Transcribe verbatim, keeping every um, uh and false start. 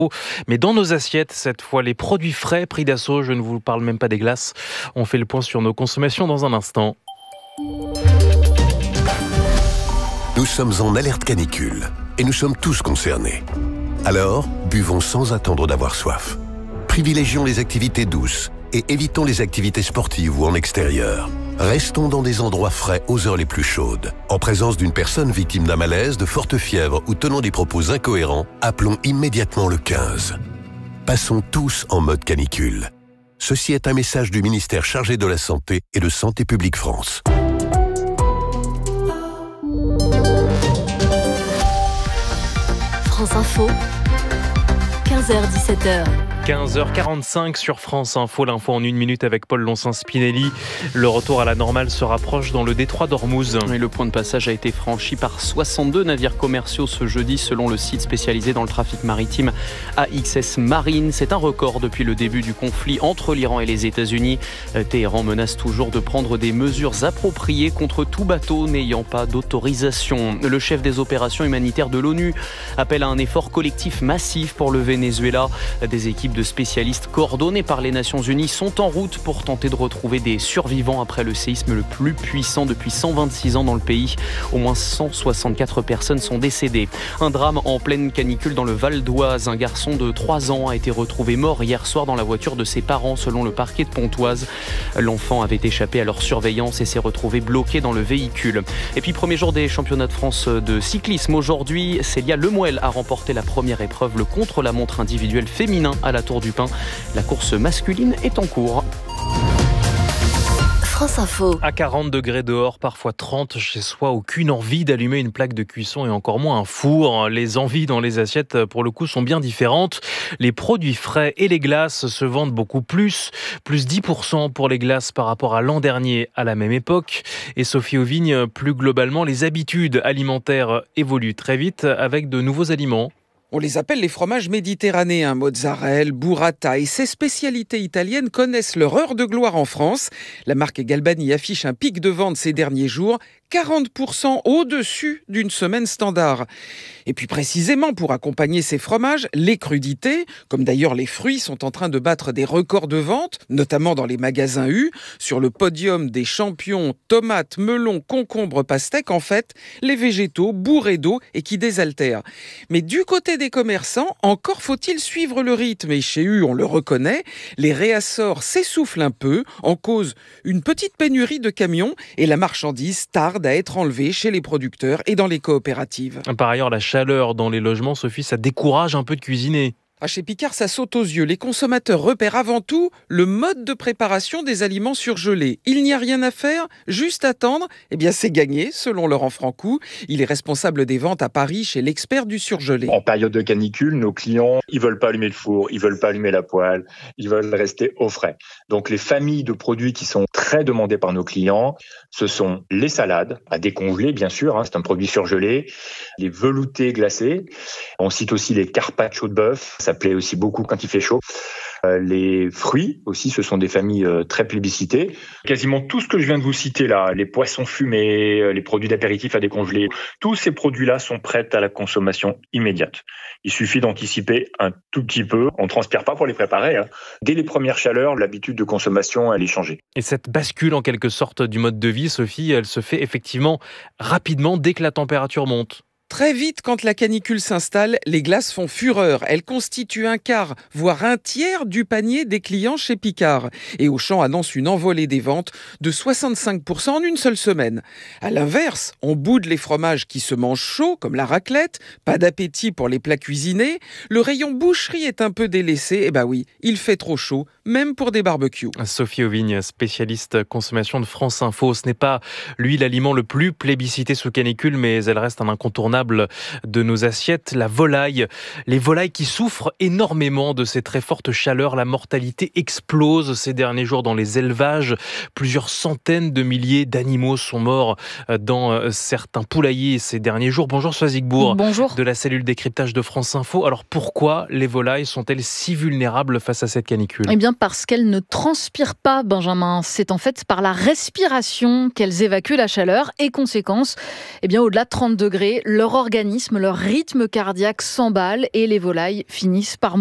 Mais dans nos assiettes, cette fois, les produits frais, prix d'assaut, je ne vous parle même pas des glaces. On fait le point sur nos consommations dans un instant. Nous sommes en alerte canicule et nous sommes tous concernés. Alors, buvons sans attendre d'avoir soif. Privilégions les activités douces et évitons les activités sportives ou en extérieur. Restons dans des endroits frais aux heures les plus chaudes. En présence d'une personne victime d'un malaise, de forte fièvre ou tenant des propos incohérents, appelons immédiatement le quinze. Passons tous en mode canicule. Ceci est un message du ministère chargé de la Santé et de Santé publique France. France Info, quinze heures dix-sept heures. quinze heures quarante-cinq sur France Info, l'info en une minute avec Paul Lonsin-Spinelli. Le retour à la normale se rapproche dans le détroit d'Ormuz. Et le point de passage a été franchi par soixante-deux navires commerciaux ce jeudi selon le site spécialisé dans le trafic maritime A X S Marine. C'est un record depuis le début du conflit entre l'Iran et les États-Unis. Téhéran menace toujours de prendre des mesures appropriées contre tout bateau n'ayant pas d'autorisation. Le chef des opérations humanitaires de l'ONU appelle à un effort collectif massif pour le Venezuela. Des équipes de spécialistes coordonnés par les Nations Unies sont en route pour tenter de retrouver des survivants après le séisme le plus puissant depuis cent vingt-six ans dans le pays. Au moins cent soixante-quatre personnes sont décédées. Un drame en pleine canicule dans le Val d'Oise. Un garçon de trois ans a été retrouvé mort hier soir dans la voiture de ses parents selon le parquet de Pontoise. L'enfant avait échappé à leur surveillance et s'est retrouvé bloqué dans le véhicule. Et puis premier jour des championnats de France de cyclisme. Aujourd'hui, Célia Lemoelle a remporté la première épreuve, le contre-la-montre individuel féminin à la Tour du Pin. La course masculine est en cours. France Info. À quarante degrés dehors, parfois trente chez soi, aucune envie d'allumer une plaque de cuisson et encore moins un four. Les envies dans les assiettes, pour le coup, sont bien différentes. Les produits frais et les glaces se vendent beaucoup plus, plus dix pour cent pour les glaces par rapport à l'an dernier à la même époque. Et Sophie Auvigne, plus globalement, les habitudes alimentaires évoluent très vite avec de nouveaux aliments. On les appelle les fromages méditerranéens, mozzarella, burrata, et ces spécialités italiennes connaissent leur heure de gloire en France. La marque Galbani affiche un pic de vente ces derniers jours, quarante pour cent au-dessus d'une semaine standard. Et puis précisément pour accompagner ces fromages, les crudités, comme d'ailleurs les fruits, sont en train de battre des records de vente, notamment dans les magasins U. Sur le podium des champions tomates, melons, concombres, pastèques, en fait, les végétaux bourrés d'eau et qui désaltèrent. Mais du côté des commerçants, encore faut-il suivre le rythme. Et chez U, on le reconnaît, les réassorts s'essoufflent un peu, en cause une petite pénurie de camions et la marchandise tarde à être enlevée chez les producteurs et dans les coopératives. Par ailleurs, la chaleur dans les logements, Sophie, ça décourage un peu de cuisiner. Ah, chez Picard, ça saute aux yeux. Les consommateurs repèrent avant tout le mode de préparation des aliments surgelés. Il n'y a rien à faire, juste attendre. Eh bien, c'est gagné, selon Laurent Francou. Il est responsable des ventes à Paris chez l'expert du surgelé. En période de canicule, nos clients, ils veulent pas allumer le four, ils veulent pas allumer la poêle, ils veulent rester au frais. Donc, les familles de produits qui sont très demandées par nos clients, ce sont les salades, à décongeler, bien sûr, hein, c'est un produit surgelé, les veloutés glacés. On cite aussi les carpaccio de bœuf. Ça plaît aussi beaucoup quand il fait chaud. Euh, les fruits aussi, ce sont des familles euh, très plébiscitées. Quasiment tout ce que je viens de vous citer là, les poissons fumés, euh, les produits d'apéritif à décongeler, tous ces produits-là sont prêts à la consommation immédiate. Il suffit d'anticiper un tout petit peu. On ne transpire pas pour les préparer, hein. Dès les premières chaleurs, l'habitude de consommation, elle est changée. Et cette bascule en quelque sorte du mode de vie, Sophie, elle se fait effectivement rapidement dès que la température monte. Très vite, quand la canicule s'installe, les glaces font fureur. Elles constituent un quart, voire un tiers du panier des clients chez Picard. Et Auchan annonce une envolée des ventes de soixante-cinq pour cent en une seule semaine. À l'inverse, on boude les fromages qui se mangent chauds, comme la raclette. Pas d'appétit pour les plats cuisinés. Le rayon boucherie est un peu délaissé. Eh ben oui, il fait trop chaud, même pour des barbecues. Sophie Auvigne, spécialiste consommation de France Info. Ce n'est pas, lui, l'aliment le plus plébiscité sous canicule, mais elle reste un incontournable de nos assiettes, la volaille. Les volailles qui souffrent énormément de ces très fortes chaleurs. La mortalité explose ces derniers jours dans les élevages. Plusieurs centaines de milliers d'animaux sont morts dans certains poulaillers ces derniers jours. Bonjour Soazic Bourg. Bonjour. De la cellule décryptage de France Info. Alors pourquoi les volailles sont-elles si vulnérables face à cette canicule ? Eh bien parce qu'elles ne transpirent pas, Benjamin. C'est en fait par la respiration qu'elles évacuent la chaleur et conséquence, eh bien au-delà de trente degrés, leur leur organisme, leur rythme cardiaque s'emballe et les volailles finissent par